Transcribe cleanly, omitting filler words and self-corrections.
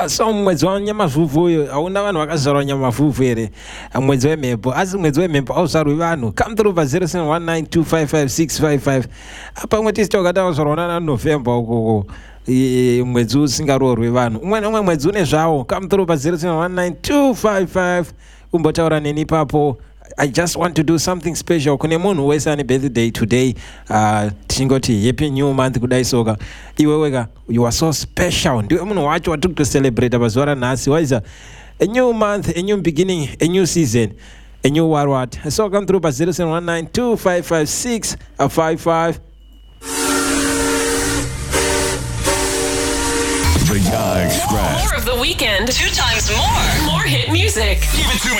So mwezi wa nyamavuvu uyu hauna vanhu vakazvarwa nyamavuvu here mwezi wemhepo asi mwezi wemhepo auzvarwi vanhu. Come through pa 0719255655 pamwe tisitoka tavazvarwa nana November ukoko mwedzi usingaroorwi vanhu. Umwe nomwe mwedzi une zvawo. Come through pa 07192555 umbotaura neni ipapo. I just want to do something special kune munhu wese ane birthday today. Tingoti happy new month kudai soka iwe wega you are so special. Ndiwe munhu wacho watiri kutocelebrate pazuva ranhasi. Waiza a new month, a new beginning, a new season, a new what. So come through pa 0719255655. The Guy Express. More of the weekend. 2 times more. More hit music. Give it to me.